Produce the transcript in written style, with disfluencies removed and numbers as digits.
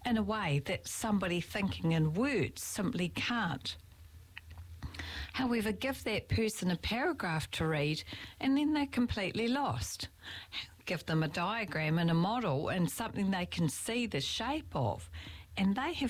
in a way that somebody thinking in words simply can't. However, give that person a paragraph to read and then they're completely lost. Give them a diagram and a model and something they can see the shape of, and they have